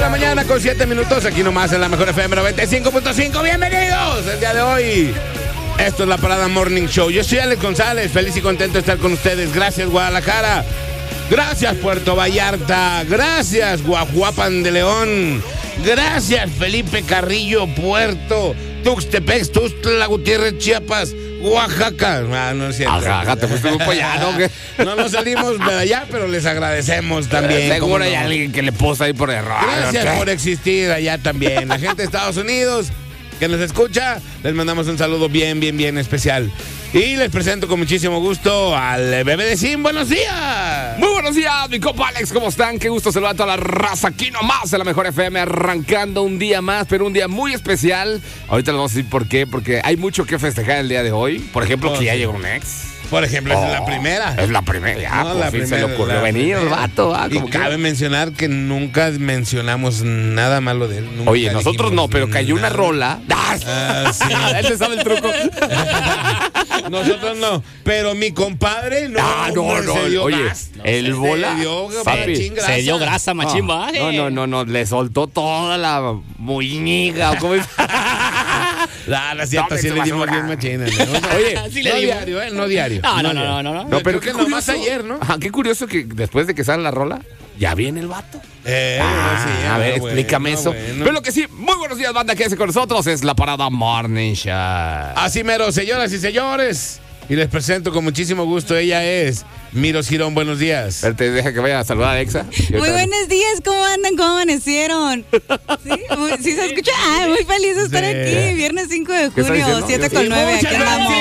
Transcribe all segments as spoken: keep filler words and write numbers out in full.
la mañana con siete minutos, aquí nomás en la Mejor F M noventa y cinco punto cinco. Bienvenidos el día de hoy. Esto es la Parada Morning Show. Yo soy Alex González, feliz y contento de estar con ustedes. Gracias, Guadalajara. Gracias, Puerto Vallarta. Gracias, Guajuapan de León. Gracias, Felipe Carrillo, Puerto Tuxtepec, Tuxtla Gutiérrez, Chiapas, Oaxaca. Ah, no es cierto. Ajá, te fuiste un pollano. No nos salimos de allá, pero les agradecemos también. Seguro hay no. alguien que le posa ahí por error. Gracias ¿okay? por existir allá también. La gente de Estados Unidos que nos escucha, les mandamos un saludo bien, bien, bien especial. Y les presento con muchísimo gusto al bebé de Sim. ¡Buenos días! Muy buenos días, mi compa Alex, ¿cómo están? Qué gusto saludar a toda la raza aquí nomás en la Mejor F M, arrancando un día más, pero un día muy especial. Ahorita les vamos a decir por qué, porque hay mucho que festejar el día de hoy. Por ejemplo, oh, que ya llegó un ex. Por ejemplo, oh, es la primera. Es la primera, ya, no, por la fin primera, se le ocurrió la venir el primera. vato. Ah, y como cabe que... mencionar que nunca mencionamos nada malo de él. Nunca Oye, nosotros no, pero cayó nada. una rola. Ah, sí. Él se sabe el truco. Nosotros no, pero mi compadre no. Ah, no, hombre, no, se dio oye, gas. No, el se bola, dio, papi, machín grasa. Se dio grasa, machín, no, ¿va? no, no, no, no, le soltó toda la moñiga. ¿Cómo es? La, la cierta, No, sí me le dimos basura. bien machina. ¿No? Oye, Sí le no dimos. diario, ¿eh? No diario. No, no, no, diario. no, no, no. No, pero Creo qué que nomás curioso. ayer, ¿no? Ajá, qué curioso que después de que sale la rola, ya viene el vato. Eh, Ah, sí, a ah, ver, bueno, explícame eso. bueno. Pero lo que sí, muy buenos días, banda, quédese con nosotros. Es la Parada Morning Show. Así mero, señoras y señores. Y les presento con muchísimo gusto. Ella es Miro Girón. Buenos días. Espérate, deja que vaya a saludar a Exa. Muy buenos días, ¿cómo andan? ¿Cómo amanecieron? ¿Sí? Muy- ¿Sí se escucha? Ay, muy feliz de estar Sí. aquí. Viernes cinco de ¿Qué está junio, diciendo? siete Sí, con nueve. Aquí muchas andamos.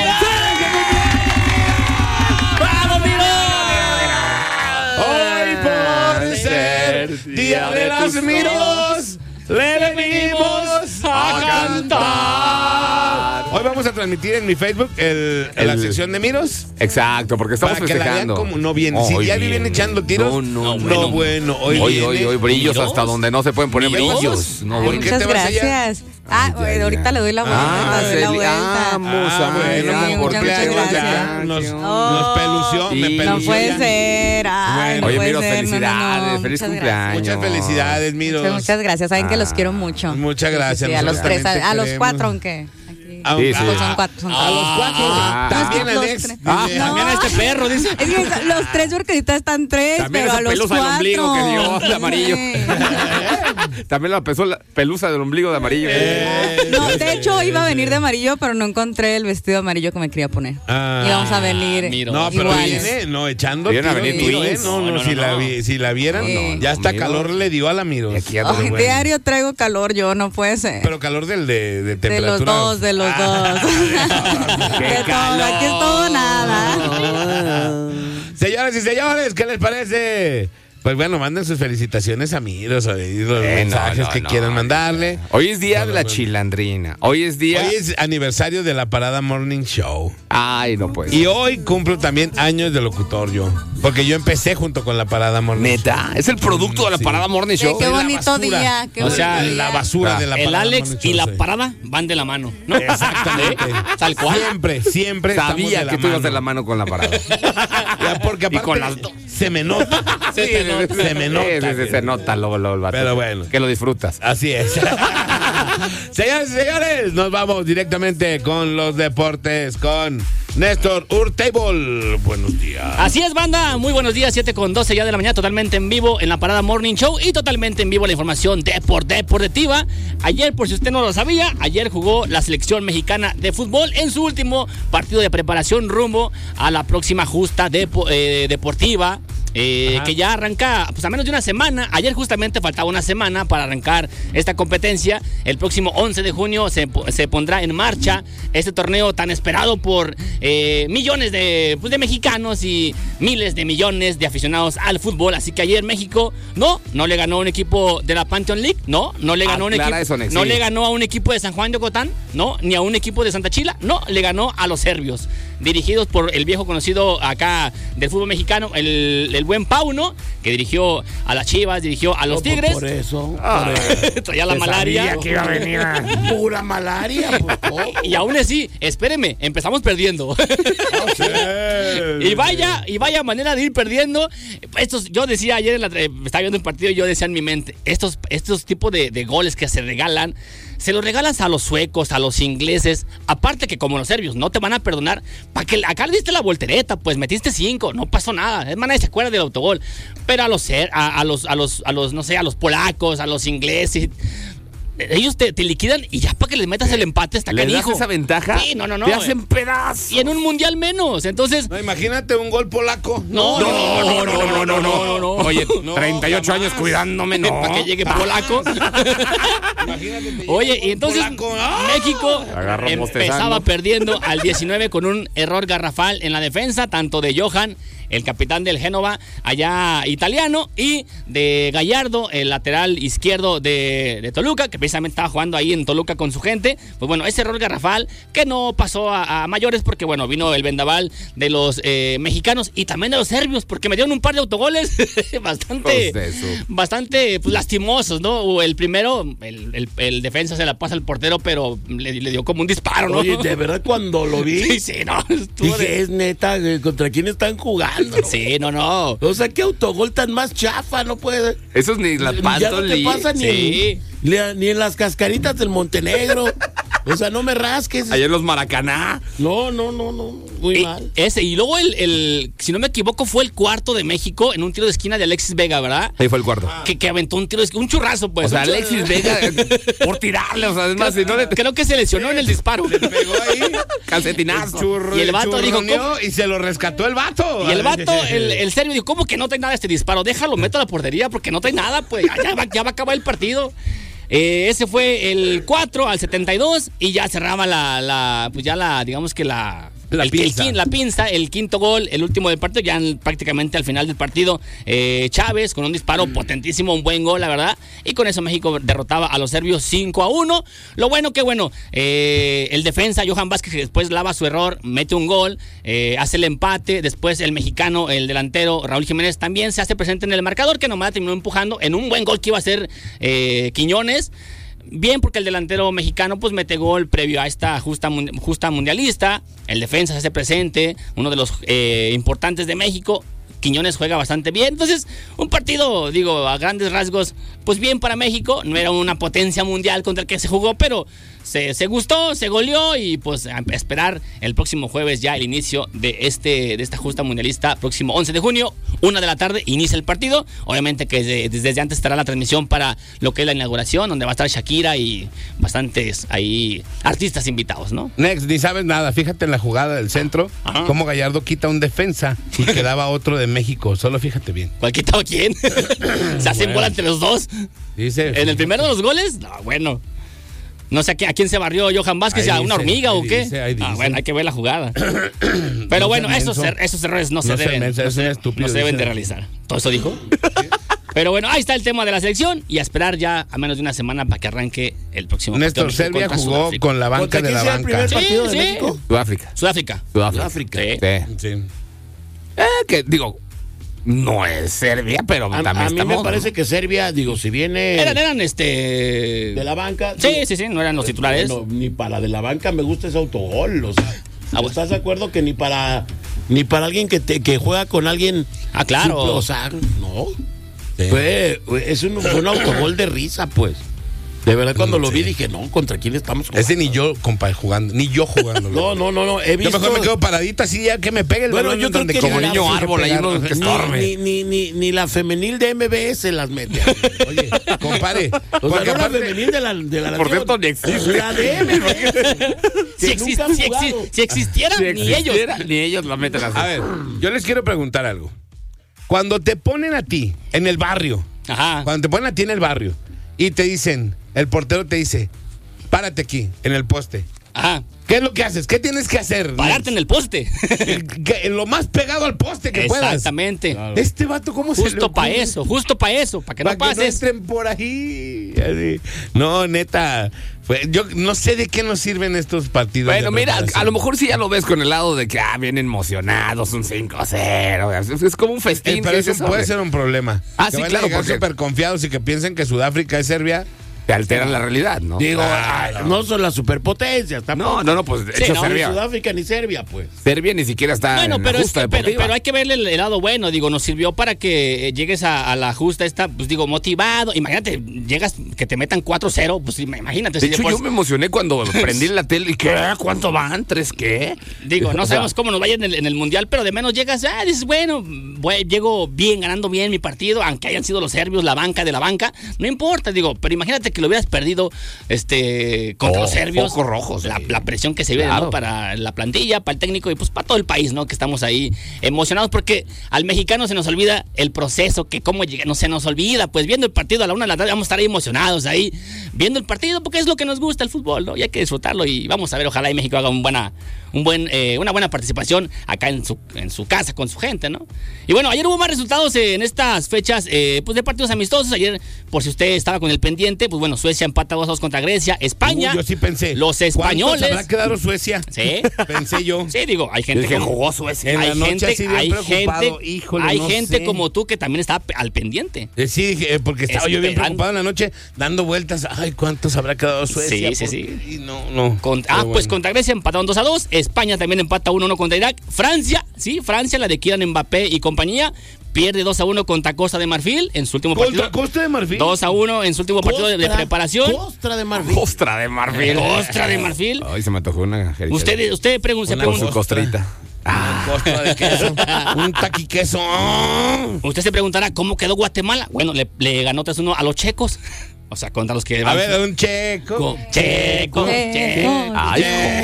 ¡Vamos, Hoy por ser Día de las Miros, le venimos a cantar. Hoy vamos a transmitir en mi Facebook el, El- la sección de Miros. Exacto, porque estamos Para que la vean festejando. como no viene. Si Hoy ya viven viene. echando tiros. No, no, no, bueno. bueno. Hoy, Hoy, viene- hoy, hoy, brillos ¿Miros? hasta donde no se pueden poner ¿Miros? brillos. No, Ay, bueno. qué muchas te vas allá? gracias. Ah, Ay, ya, ahorita ya. le doy la vuelta. Ah, le doy la Celi- vuelta. vamos, Ah, ay, bueno, ay, sí, porque muchas algo ya gracias. nos, Oh, nos pelució, me sí. pelució. No puede ya. ser. Ay, Bueno. no Oye, puede Miro, ser. No, no, no. felicidades, feliz Muchas cumpleaños. Muchas felicidades, Miros. Muchas, muchas gracias. Saben que los Ah. quiero mucho. Muchas gracias. Sí, a los nosotros tres, también te a, a los queremos. cuatro, aunque. Aquí. A, Sí, sí. Pues son cuatro, son a cuatro. los cuatro. Ah. También Los Alex. tres. dice- Ah. También a este perro, dice. Es que los tres porque ahorita están tres, También pero esa a los pelusa del cuatro. ombligo que dio de amarillo. Sí. También la pesó la pelusa del ombligo de amarillo. Eh, No, de hecho iba a venir de amarillo, pero no encontré el vestido amarillo que me quería poner. Ah. Y vamos a venir Miro. No, pero iguales. viene, no, echando Vienen a tiros, venir Miro, twins. ¿eh? No, no, No, no, si, no, la, no. vi- si la vieran, Sí. ya hasta Miro. calor le dio a la Miros. Y aquí anda de Ay, bueno. diario traigo calor yo, no puede ser. Pero calor del de, de de temperatura. los dos, de los dos. De todo, aquí es todo nada. Señoras y señores, ¿qué les parece? Pues bueno, manden sus felicitaciones a Miros, o ahí los Eh, no, mensajes no, que no, quieran no. mandarle. Hoy es día de la Bueno. chilandrina. Hoy es día. Hoy es aniversario de la Parada Morning Show. Ay, no pues. Y hoy cumplo también años de locutor yo. Porque yo empecé junto con la Parada Morning Show. Neta, es el producto de la Sí. Parada Morning Sí, Show. qué la bonito basura. día. Qué O sea, bonito La día. basura de la El Parada Alex Morning y Show, la sí. parada van de la mano, ¿no? Exactamente. ¿Eh? Tal cual. Siempre, siempre. estamos Sabía de la que tú ibas mano. de la mano con la parada. Ya, porque Y aparte con las dos. se me nota. Se te nota. Se me nota. Sí, sí, sí, se nota luego, luego el vato. Pero bueno. Que lo disfrutas. Así es. Señores y señores, nos vamos directamente con los deportes con Néstor Urtable. Buenos días. Así es, banda. Muy buenos días, siete con doce ya de la mañana, totalmente en vivo en la Parada Morning Show y totalmente en vivo la información depor- deportiva. Ayer, por si usted no lo sabía, ayer jugó la selección mexicana de fútbol en su último partido de preparación rumbo a la próxima justa depo- eh, deportiva. Eh, que ya arranca pues a menos de una semana. Ayer justamente faltaba una semana para arrancar esta competencia. El próximo once de junio se, se pondrá en marcha este torneo tan esperado por eh, millones de, pues, de mexicanos y miles de millones de aficionados al fútbol. Así que ayer México no, no le ganó a un equipo de la Pantheon League, no, no le ganó a un Aclara equipo, eso, Nex, no sí. le ganó a un equipo de San Juan de Ocotán, no, ni a un equipo de Santa Chila, no, le ganó a los serbios. dirigidos por el viejo conocido acá del fútbol mexicano, el, el buen Pau, ¿no? Que dirigió a las Chivas, dirigió a los No, Tigres. Por eso. Ah, por eso. traía la Te malaria. sabía que iba a venir a- pura malaria. Pues, ¿cómo? Y aún así, espéreme, empezamos perdiendo. y vaya, y vaya manera de ir perdiendo. Estos, yo decía ayer, en la, eh, estaba viendo el partido y yo decía en mi mente, estos, estos tipos de, de goles que se regalan, se los regalas a los suecos, a los ingleses, aparte que como los serbios no te van a perdonar, para que acá le diste la voltereta, pues metiste cinco, no pasó nada, es más, nadie se acuerda del autogol, pero a los, ser- a, a los, a los, a los, no sé, a los polacos, a los ingleses, ellos te, te liquidan y ya para que les metas el empate está ¿Les das canijo. esa ventaja? Sí, no, no, no. Te hacen pedazos. Y en un mundial menos, entonces... No, imagínate un gol polaco. No, no, no, no, no, no, no, no, no. Oye, No, treinta y ocho jamás. años cuidándome, no. Para que llegue polaco. Imagínate, te Oye, llega y un entonces polaco. ¡Ah! México Agarró empezaba bostezando. perdiendo al diecinueve con un error garrafal en la defensa, tanto de Johan, el capitán del Génova, allá italiano, y de Gallardo, el lateral izquierdo de, de Toluca, que precisamente estaba jugando ahí en Toluca con su gente. Pues bueno, ese error garrafal que no pasó a, a mayores porque bueno, vino el vendaval de los eh, mexicanos y también de los serbios, porque me dieron un par de autogoles bastante, Pues eso. bastante pues, lastimosos, ¿no? O el primero, el, el, el defensa se la pasa al portero, pero le, le dio como un disparo, ¿no? Oye, de verdad, cuando lo vi, Sí, sí, no. estuvo dije, de- es neta, eh, ¿contra quién están jugando? ¿No? Sí, no, no. O sea, qué autogol tan más chafa, no puede. Esos ni las Ya pantos no te ni- pasa ni, Sí. en, ni, a- ni en las cascaritas del Montenegro. O sea, no me rasques. Ayer los Maracaná. No, no, no, no. Muy Y, mal. ese, y luego el, el, si no me equivoco, fue el cuarto de México en un tiro de esquina de Alexis Vega, ¿verdad? Ahí fue el cuarto. Que, que aventó un tiro de esquina, un churrazo, pues. O sea, un chur- Alexis Vega, por tirarle, o sea, es más, si no le Creo que se lesionó en el disparo. Pegó ahí. calcetinazo. Churro, Y el vato dijo, churroneó y se lo rescató el vato. Y el vato, el, el serbio, dijo, ¿cómo que no trae nada este disparo? Déjalo, meto a la portería porque no trae nada, pues ya, ya va, ya va a acabar el partido. Eh, ese fue el cuatro al setenta y dos y ya cerraba la, la pues ya la, digamos que la... La el, pinza. el quin- la pinza, el quinto gol, el último del partido, ya en- prácticamente al final del partido, eh, Chávez con un disparo potentísimo, un buen gol, la verdad, y con eso México derrotaba a los serbios cinco a uno. Lo bueno que bueno, eh, el defensa Johan Vázquez, que después lava su error, mete un gol, eh, hace el empate, después el mexicano, el delantero Raúl Jiménez también se hace presente en el marcador, que nomás terminó empujando en un buen gol que iba a ser eh, Quiñones. Bien, porque el delantero mexicano pues mete gol previo a esta justa, mun- justa mundialista. El defensa se hace presente, uno de los eh, importantes de México. Quiñones juega bastante bien. Entonces, un partido, digo, a grandes rasgos, pues bien para México. No era una potencia mundial contra el que se jugó, pero se, se gustó, se goleó y pues a esperar el próximo jueves ya el inicio de este de esta justa mundialista. Próximo once de junio, una de la tarde, inicia el partido. Obviamente que desde, desde antes estará la transmisión para lo que es la inauguración, donde va a estar Shakira y bastantes ahí artistas invitados, ¿no? Next, ni sabes nada. Fíjate en la jugada del centro, Ajá. cómo Gallardo quita un defensa y quedaba otro de México. Solo fíjate bien. ¿Cuál quitaba quién? Se hacen bola entre los dos. Dice. ¿En el primero de los goles? No, bueno. No sé a quién, a quién se barrió Johan Vázquez, Ahí ¿a una dice, hormiga ahí o qué? dice, ahí Ah, dice. bueno, hay que ver la jugada. Pero No bueno, seas esos, menso. er- esos errores no se No seas deben, menso, no es se, un estúpido, no se deben dice. de realizar. ¿Todo eso dijo? Pero bueno, ahí está el tema de la selección y a esperar ya a menos de una semana para que arranque el próximo Néstor, partido Serbia contra jugó Sudáfrica. con la banca ¿Contra de quién la será el banca. primer Sí, partido de sí. México? Sudáfrica. Sudáfrica. Sudáfrica. Sudáfrica. Sí. Sí. Eh, que digo, no es Serbia, pero A, también a mí me estamos. parece que Serbia, digo, si viene Eran, eran este. de la banca. Sí, digo, sí, sí, no eran los titulares. bueno, ni para de la banca me gusta ese autogol. O sea, Ah, bueno. ¿estás de acuerdo que ni para ni para alguien que te, que juega con alguien? Ah, claro. suple- o sea, no. Fue, es un, fue un autogol de risa, pues. De verdad, cuando lo vi dije, no, ¿contra quién estamos jugando? Ese ni yo, compa, jugando. Ni yo jugando. No, no, no, no. He Yo visto. mejor me quedo paradito así ya que me pegue el Bueno, balón yo creo donde que quiera. como niño Sí, árbol, ahí pegar. uno que estorbe. Ni, ni, ni, ni la femenil de M B S las mete. Oye, compadre. O sea, porque no la aparte- femenil de la, de la Por nación. cierto, ni existe. La de M B S. Si, que exist- nunca han si exi- jugado. si existiera, Si ni ellos. existiera, Ni ellos la meten así. A ver, yo les quiero preguntar algo. Cuando te ponen a ti en el barrio, Ajá. cuando te ponen a ti en el barrio y te dicen, el portero te dice, párate aquí, en el poste. Ajá. ¿Qué es lo que haces? ¿Qué tienes que hacer? Pararte en el poste. Que- en lo más pegado al poste que puedas. Exactamente. Este vato, ¿cómo se le Justo para ocurre? eso, justo para eso, para que no Para que no pases. entren por ahí. Así. No, neta. Fue, yo no sé de qué nos sirven estos partidos. Bueno, de mira, preparación. a lo mejor sí ya lo ves con el lado de que ah, vienen emocionados, un cinco cero. Es, es como un festín. Eh, pero que eso dices, puede "Órale". ser un problema. Ah, que sí, van claro, a llegar porque- súper confiados y que piensen que Sudáfrica es Serbia. Te alteran la realidad, ¿no? Digo, Claro. ah, no son las superpotencias, tampoco. No, no, no, pues de Sí, hecho no, Ni Serbia, Sudáfrica ni Serbia, pues. Serbia ni siquiera está Bueno, en pero, la es justa que, pero, deportiva. pero hay que verle el, el lado bueno, digo, nos sirvió para que eh, llegues a, a la justa esta, pues digo, motivado. Imagínate, llegas, que te metan cuatro cero, pues imagínate. De si hecho, por- yo me emocioné cuando prendí la tele y ¿qué? ¿Cuánto van? ¿Tres qué? Digo, no O sea, sabemos cómo nos vaya en el, en el Mundial, pero de menos llegas, ah, dices, bueno, voy- llego bien, ganando bien mi partido, aunque hayan sido los serbios, la banca de la banca, no importa, digo, pero imagínate que lo hubieras perdido este contra Oh, los serbios. focos rojos, La, sí. la presión que se vive, Claro. ¿no? Para la plantilla, para el técnico y pues para todo el país, ¿no? Que estamos ahí emocionados porque al mexicano se nos olvida el proceso, que cómo llega, no se nos olvida, pues viendo el partido a la una de la tarde vamos a estar ahí emocionados ahí, viendo el partido porque es lo que nos gusta el fútbol, ¿no? Y hay que disfrutarlo y vamos a ver, ojalá y México haga un buena, un buen, eh, una buena participación acá en su, en su casa con su gente, ¿no? Y bueno, ayer hubo más resultados eh, en estas fechas eh, pues de partidos amistosos. Ayer, por si usted estaba con el pendiente, pues bueno, Suecia empata dos a dos contra Grecia, España. Uy, yo sí pensé. Los españoles. ¿Cuántos habrá quedado Suecia? Sí. Pensé yo. Sí, digo, hay Yo gente dije, como- jugó Suecia. En la hay noche gente, así bien hay preocupado, gente, híjole, hay no gente sé. como tú que también estaba pe- al pendiente. Eh, sí, dije, eh, porque estaba yo bien Esperando. preocupado en la noche, dando vueltas. Ay, ¿cuántos habrá quedado Suecia? Sí, sí, Por- sí. Y no, no. Con- Pero ah, pues bueno. contra Grecia empataron dos a dos. España también empata uno a uno contra Irak. Francia, sí, Francia, la de Kylian Mbappé y compañía, pierde dos a uno contra Costa de Marfil en su último Contra partido. Costa de Marfil. dos a uno en su último partido de, de Costra- preparación. Costra de Marfil. Costra de marfil. Costra de Marfil. Ay, se me antojó una jericaya. Usted, usted pregun- se Una Con su pregunta, costra. costrita. Una costra de queso. Un taquiqueso. usted se preguntará cómo quedó Guatemala. Bueno, le, le ganó tres uno a los checos. O sea, contra los que A van- ver, un checo. Checo, Checo. checo. Ay,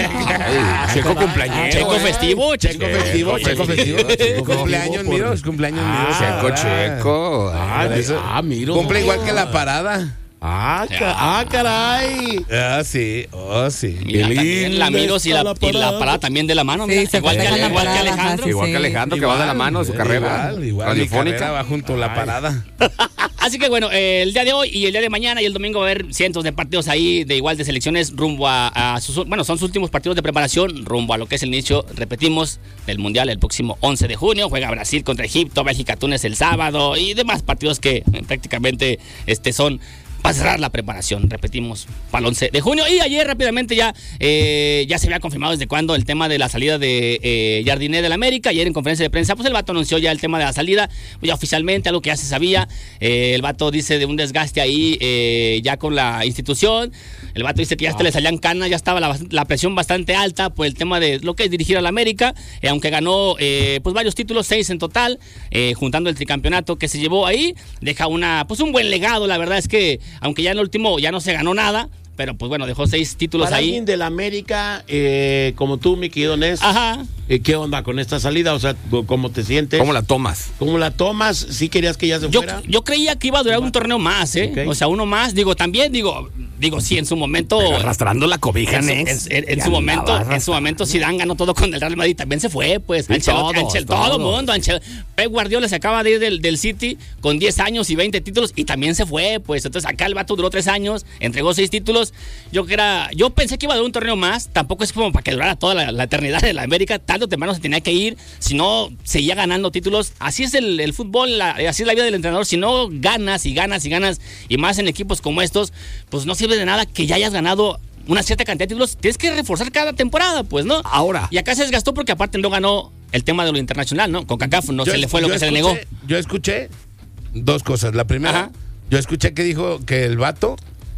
ay, checo cumpleañero. Checo eh. festivo, Checo checo festivo, checo festivo. Checo Cumpleaños festivo mío, por- es cumpleaños Ah, mío. checo, Ah. checo. Ah, Ay, de- eso- ah, mira. Cumple igual que la parada. Ah, ca- ah, caray. Ah, sí. Oh, sí. Mira, Qué también la linda miros y está la, la y la parada. parada también de la mano. Sí, Mira, se igual, que, festejan la igual que parada, Alejandro. ajá, Igual que Sí. Alejandro, que va de la mano de su carrera Igual, igual. Mi radiofónica. carrera va junto a la parada. Así que bueno, eh, el día de hoy y el día de mañana y el domingo va a haber cientos de partidos ahí de igual de selecciones rumbo a, a sus, bueno, son sus últimos partidos de preparación rumbo a lo que es el inicio, repetimos, del Mundial el próximo once de junio. Juega Brasil contra Egipto, Bélgica, Túnez el sábado y demás partidos que eh, prácticamente este, son para cerrar la preparación, repetimos, para el once de junio. Y ayer rápidamente ya, eh, ya se había confirmado desde cuándo el tema de la salida de eh, Jardiné del América. Ayer en conferencia de prensa, pues el vato anunció ya el tema de la salida, pues ya oficialmente, algo que ya se sabía. Eh, el vato dice de un desgaste ahí eh, ya con la institución. El vato dice que ya hasta le salían canas, ya estaba la, la presión bastante alta por el tema de lo que es dirigir al América, eh, aunque ganó eh, pues varios títulos, seis en total, eh, juntando el tricampeonato que se llevó ahí, deja una pues un buen legado. La verdad es que aunque ya en el último ya no se ganó nada, pero pues bueno, dejó seis títulos Para ahí. alguien del América, eh, como tú, mi querido Nes, Ajá. eh, ¿qué onda con esta salida? O sea, ¿cómo te sientes? ¿Cómo la tomas? ¿Cómo la tomas? ¿Sí querías que ya se Yo, fuera? yo creía que iba a durar un torneo más, ¿eh? Ok. O sea, uno más. Digo, también, digo, digo, sí, en su momento. Pero arrastrando la cobija, En su, Nex. en- en- en Ya su momento, andaba en su arrastrando. momento Zidane ganó todo con el Real Madrid, también se fue, pues. Sí, Ancelotti, todos, Ancelotti, todo el todos. mundo. Ancel- Pep Guardiola se acaba de ir del, del City con diez años y veinte títulos y también se fue, pues. Entonces acá el vato duró tres años, entregó seis títulos. Yo que era, yo pensé que iba a durar un torneo más, tampoco es como para que durara toda la, la eternidad de la América, tarde o temprano se tenía que ir, si no seguía ganando títulos. Así es el, el fútbol, la- así es la vida del entrenador. Si no ganas y ganas y ganas, y más en equipos como estos, pues no sirve de nada que ya hayas ganado una cierta cantidad de títulos. Tienes que reforzar cada temporada, pues, ¿no? Ahora. Y acá se desgastó porque aparte no ganó el tema de lo internacional, ¿no? Con CACAF no se le fue lo yo que se le negó. escuché- Yo escuché dos cosas. La primera, Ajá. yo escuché que dijo que el vato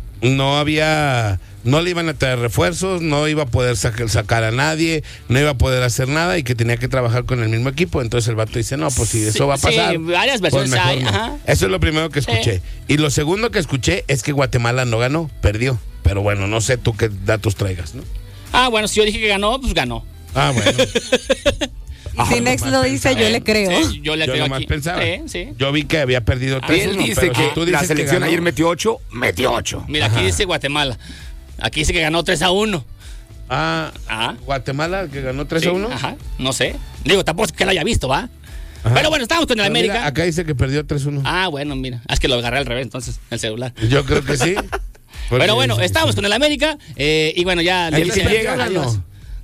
no había, no le iban a traer refuerzos, no iba a poder sacar, sacar a nadie, no iba a poder hacer nada y que tenía que trabajar con el mismo equipo. Entonces el vato dice, no, pues si Sí, eso va a sí, pasar. varias pues versiones mejor hay, no. ajá. Eso es lo primero que escuché. Y lo segundo que escuché es que Guatemala no ganó, perdió. Pero bueno, no sé tú qué datos traigas, ¿no? Ah, bueno, si yo dije que ganó, pues ganó. Ah, bueno. Si Nex lo dice, yo le creo. Sí, yo le Yo creo nomás aquí. pensaba. Sí, sí. Yo vi que había perdido tres Él uno, dice pero si que tú la dices selección ganó- ayer metió ocho, metió ocho. Mira, aquí dice Guatemala. Aquí dice que ganó tres a uno. Ah, Ah. Guatemala, que ganó tres Sí, a uno. Ajá, no sé. Digo, tampoco es que lo haya visto, ¿va? Ajá. Pero bueno, estamos con el Pero mira, América. acá dice que perdió tres uno. Ah, bueno, mira. Es que lo agarré al revés entonces, el celular. Yo creo que sí. Pero bueno, estamos con el América eh, y bueno, ya... ¿El que llega o no?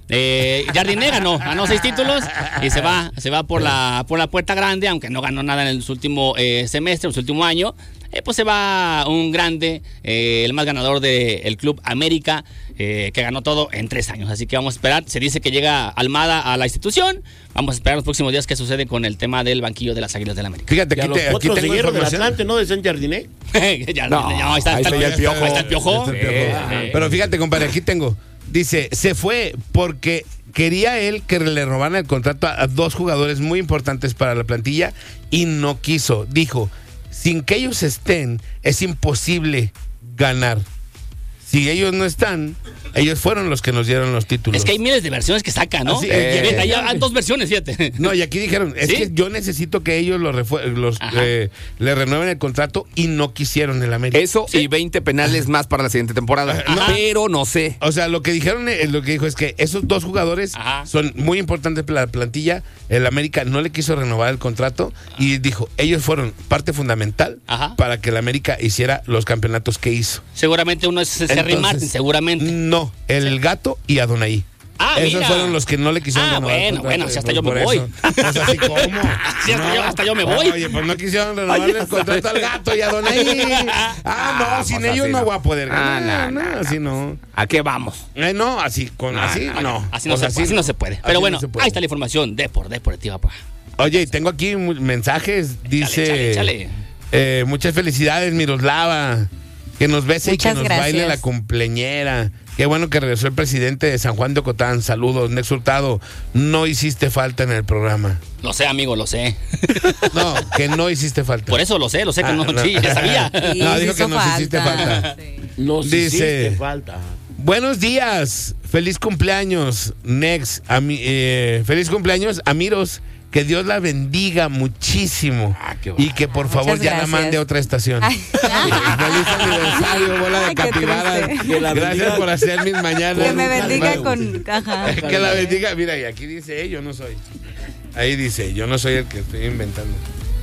Eh, Jardiné ganó, ganó seis títulos y se va, se va por la, por la puerta grande, aunque no ganó nada en su último eh, semestre, en su último año. Eh, pues se va un grande, eh, el más ganador del Club América, eh, que ganó todo en tres años. Así que vamos a esperar. Se dice que llega Almada a la institución. Vamos a esperar los próximos días qué sucede con el tema del banquillo de las Águilas del América. Fíjate, Y a aquí, los te, aquí otros tengo de hierro del información. Atlante, ¿no? Decían Jardiné. Ya, No, no, ahí está, ahí está, está ya el Piojo. Ahí está el Piojo. Está el Piojo. Sí, sí. Pero fíjate, compadre, aquí tengo. Dice, se fue porque quería él que le robaran el contrato a, a dos jugadores muy importantes para la plantilla y no quiso. Dijo, sin que ellos estén, es imposible ganar. Si ellos no están, ellos fueron los que nos dieron los títulos. Es que hay miles de versiones que sacan, ¿no? Así, Eh, eh, fíjate, eh, hay dos versiones, fíjate. No, y aquí dijeron, es ¿Sí? que yo necesito que ellos los, refue- los eh, le renueven el contrato y no quisieron el América. Eso y veinte penales más para la siguiente temporada. Ajá. Pero no sé. O sea, lo que dijeron, eh, lo que dijo es que esos dos jugadores Ajá. son muy importantes para la plantilla. El América no le quiso renovar el contrato y dijo, ellos fueron parte fundamental Ajá. para que el América hiciera los campeonatos que hizo. Seguramente uno es Serry Entonces, Martin, seguramente. No, el Gato y Adonai. Ah, Esos mira. fueron los que no le quisieron Ah, renovar el bueno, contrato. bueno, si hasta Pues yo me por voy. eso. Pues así como. Sí, hasta yo- hasta yo me voy. Oye, pues no quisieron renovarle el contrato al Gato y a Adonai. Ah, no, sin pues ellos así no no. voy a poder Ah, ganar. no, no, no, así no. ¿A qué vamos? Eh, no, así, con Ah, así, no, no. Así no, O sea, se, así no se puede. así Pero bueno, no se puede. ahí está la información de por deportiva, pa. Oye, tengo aquí mu- mensajes. Dice. Échale, échale. eh, muchas felicidades, Miroslava. Que nos bese y que Muchas nos gracias. baile la cumpleañera. Qué bueno que regresó el presidente de San Juan de Ocotán. Saludos, Nex Hurtado. No hiciste falta en el programa. Lo sé, amigo, lo sé. No, que no hiciste falta. Por eso lo sé, lo sé que Ah, no, no. sí, ya sabía. Sí, No, sí dijo que hizo nos hiciste falta. Sí. Nos Dice- hiciste falta. Buenos días, feliz cumpleaños, Nex. A mi- eh, feliz cumpleaños, Amiros. Que Dios la bendiga muchísimo. Ah, qué y que por Muchas favor ya la gracias. mande a otra estación. Ay. Feliz aniversario, bola de Ay, qué capibaras. triste. Que la Gracias bendiga. por hacer mis mañanas. Que me bendiga Bueno, con. Ajá. Que la bendiga. Mira, y aquí dice, eh, yo no soy. Ahí dice, yo no soy el que estoy inventando.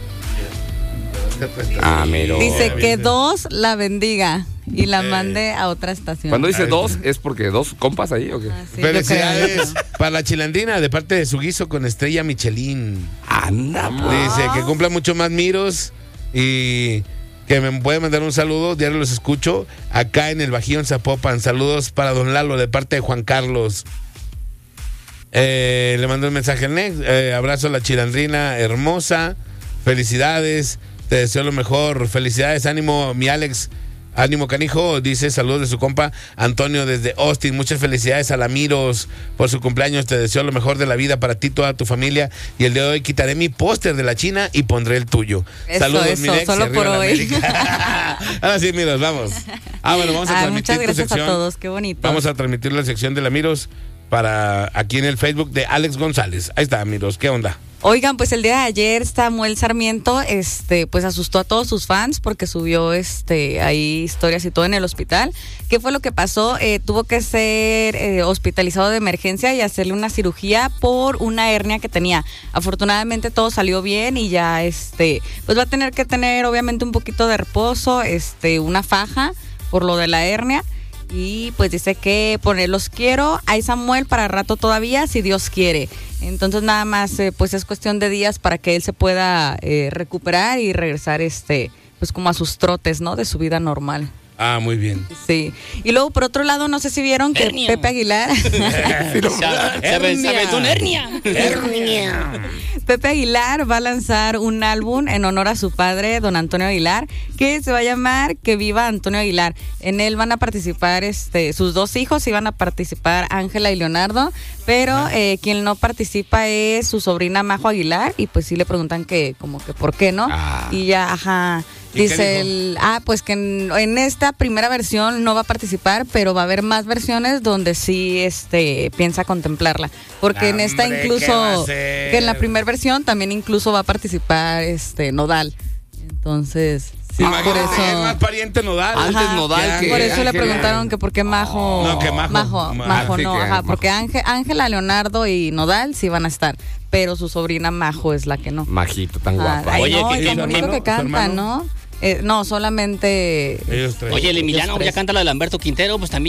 Ah, mira. Dice que dos la bendiga y la mande a otra estación. Cuando dice Ahí dos, está. ¿es porque dos compas ahí o qué? Ah, sí, yo creo, yo Felicidades creo. para la chilandina de parte de su guiso con estrella Michelin. Anda, pues. Dice que cumpla mucho más miros y que me puede mandar un saludo. Diario los escucho acá en el Bajío en Zapopan. Saludos para don Lalo de parte de Juan Carlos. Eh, le mando un mensaje al Nex. Eh, abrazo a la chilandrina hermosa. Felicidades. Te deseo lo mejor. Felicidades, ánimo, mi Alex. Ánimo, canijo. Dice saludos de su compa Antonio desde Austin. Muchas felicidades a la Miros por su cumpleaños. Te deseo lo mejor de la vida para ti, toda tu familia. Y el de hoy quitaré mi póster de la China y pondré el tuyo. Eso, saludos, eso, mi Nex, y solo arriba por la hoy. América. Ahora sí, Miros, vamos. Ah, bueno, vamos a Ah, transmitir muchas tu gracias sección. a todos, qué bonito. Vamos a transmitir la sección de la Miros para aquí en el Facebook de Alex González. Ahí está, Miros. ¿Qué onda? Oigan, pues el día de ayer Samuel Sarmiento, este, pues asustó a todos sus fans porque subió, este, ahí historias y todo en el hospital. ¿Qué fue lo que pasó? Eh, tuvo que ser eh, hospitalizado de emergencia y hacerle una cirugía por una hernia que tenía. Afortunadamente todo salió bien y ya, este, pues va a tener que tener obviamente un poquito de reposo, este, una faja por lo de la hernia. Y pues dice que poner los quiero, hay Samuel para rato todavía, si Dios quiere. Entonces nada más, eh, pues es cuestión de días para que él se pueda eh, recuperar y regresar, este, pues como a sus trotes, ¿no? De su vida normal. Ah, muy bien. Sí. Y luego, por otro lado, no sé si vieron que Hernia. Pepe Aguilar... Se aventó una hernia. Pepe Aguilar va a lanzar un álbum en honor a su padre, don Antonio Aguilar, que se va a llamar Que Viva Antonio Aguilar. En él van a participar este, sus dos hijos, y van a participar Ángela y Leonardo, pero eh, quien no participa es su sobrina Majo Aguilar, y pues sí le preguntan que, como que por qué no, Ah. y ya, ajá. ¿Y qué Dice dijo? el, ah, pues que en, en esta primera versión no va a participar, pero va a haber más versiones donde sí este piensa contemplarla, porque en esta Hombre, ¿qué incluso va a hacer? que en la primera versión también incluso va a participar este Nodal. Entonces, sí, por Imagínate, eso es más pariente Nodal. Antes Ajá. Nodal que por eso le Ángela. preguntaron que por qué Majo. No, que Majo. Majo, Ma- Majo sí, no, que ajá, Majo. porque Ángel- Ángela, Leonardo y Nodal sí van a estar, pero su sobrina Majo es la que no. Majito, tan Ah, guapa. ay, Oye, no, que- y tan que- bonito hermano, que su canta, hermano. ¿no? Eh, no, solamente. Ellos tres. Oye, el Emiliano Ellos ya tres. canta la de Lamberto Quintero, pues también